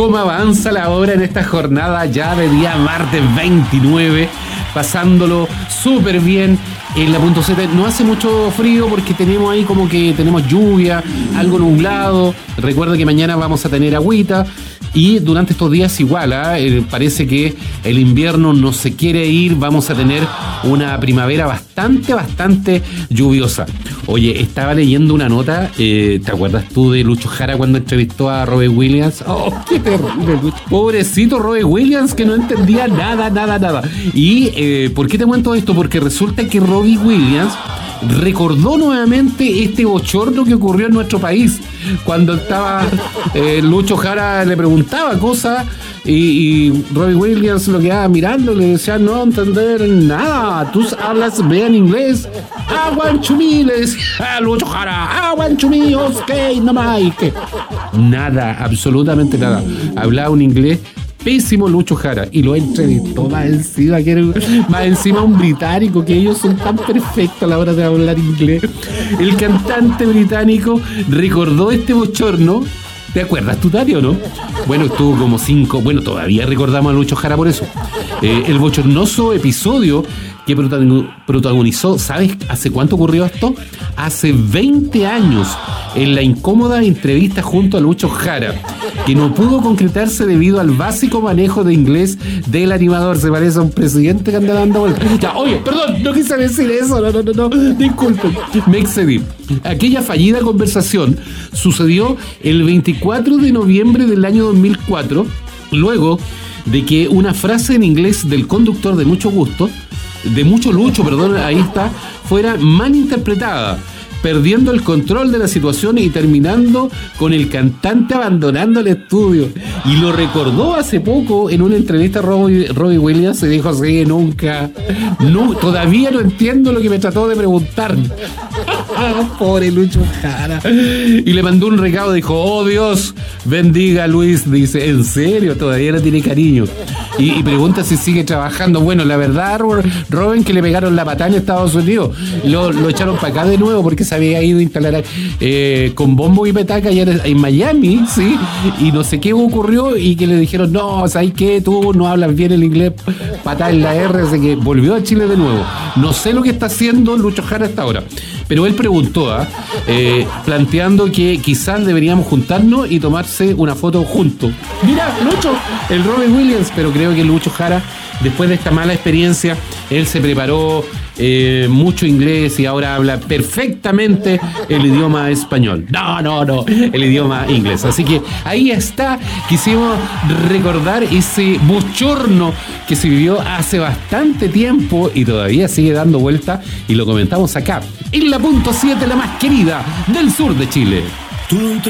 cómo avanza la hora en esta jornada ya de día martes 29, pasándolo súper bien en la punto 7. No hace mucho frío porque tenemos ahí como que tenemos lluvia, algo nublado. Recuerda que mañana vamos a tener agüita. Y durante estos días igual, parece que el invierno no se quiere ir, vamos a tener una primavera bastante lluviosa. Oye, estaba leyendo una nota, ¿te acuerdas tú de Lucho Jara cuando entrevistó a Robin Williams? ¡Oh, qué terrible! Pobrecito Robin Williams, que no entendía nada. Y ¿por qué te cuento esto? Porque resulta que Robin Williams recordó nuevamente este bochorno que ocurrió en nuestro país cuando estaba Lucho Jara le preguntaba cosas y Robin Williams lo quedaba mirando, le decía no entender nada, tú hablas bien inglés, aguanchumí, le decía Lucho Jara, aguanchumí, ok, no más, nada, absolutamente nada, hablaba un inglés pésimo Lucho Jara y lo entrevistó más encima un británico, que ellos son tan perfectos a la hora de hablar inglés. El cantante británico recordó este bochorno. ¿Te acuerdas tú, Tati, o no? Bueno, estuvo como 5. Bueno, todavía recordamos a Lucho Jara por eso. El bochornoso episodio que protagonizó, ¿sabes hace cuánto ocurrió esto? Hace 20 años, en la incómoda entrevista junto a Lucho Jara, que no pudo concretarse debido al básico manejo de inglés del animador. Se parece a un presidente que anda dando vueltas. Ya, oye, perdón, no quise decir eso, no, disculpen, me excedí. Aquella fallida conversación sucedió el 24 de noviembre del año 2004, luego de que una frase en inglés del conductor de Mucho Lucho, ahí está, fuera mal interpretada, perdiendo el control de la situación y terminando con el cantante abandonando el estudio. Y lo recordó hace poco en una entrevista a Robbie Williams, se dijo así, todavía no entiendo lo que me trató de preguntar. Pobre Lucho Jara. Y le mandó un recado, dijo, oh Dios, bendiga a Luis, dice, en serio, todavía no tiene cariño. Y pregunta si sigue trabajando. Bueno, la verdad, Robin, que le pegaron la patada en Estados Unidos, lo echaron para acá de nuevo porque se había ido a instalar con bombo y petaca allá en Miami, ¿sí? Y no sé qué ocurrió y que le dijeron, no, ¿sabes qué? Tú no hablas bien el inglés, patada en la R, así que volvió a Chile de nuevo. No sé lo que está haciendo Lucho Jara hasta ahora, pero él preguntó, planteando que quizás deberíamos juntarnos y tomarse una foto juntos. Mira, Lucho, el Robin Williams, pero creo que Lucho Jara, después de esta mala experiencia, él se preparó mucho inglés y ahora habla perfectamente el idioma español. No, el idioma inglés. Así que ahí está, quisimos recordar ese bochorno que se vivió hace bastante tiempo y todavía sigue dando vuelta y lo comentamos acá, en la punto 7, la más querida del sur de Chile.